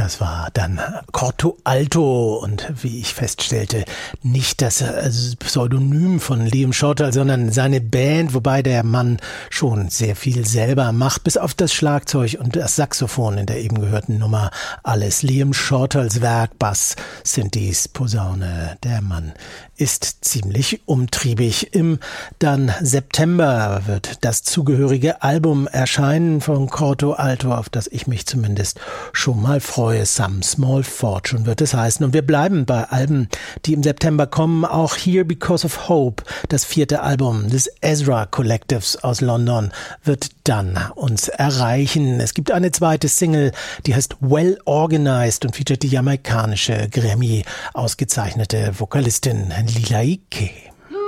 Das war dann Corto Alto und wie ich feststellte, nicht das Pseudonym von Liam Shortall, sondern seine Band, wobei der Mann schon sehr viel selber macht, bis auf das Schlagzeug und das Saxophon in der eben gehörten Nummer. Alles Liam Shortalls Werk, Bass, Synthes, Posaune. Der Mann ist ziemlich umtriebig. Im dann September wird das zugehörige Album erscheinen von Corto Alto, auf das ich mich zumindest schon mal freue. Some Small Fortune wird es heißen. Und wir bleiben bei Alben, die im September kommen. Auch Here Because of Hope, das 4. Album des Ezra Collectives aus London, wird dann uns erreichen. Es gibt eine zweite Single, die heißt Well Organized und featuret die jamaikanische Grammy ausgezeichnete Vokalistin Lila Ike.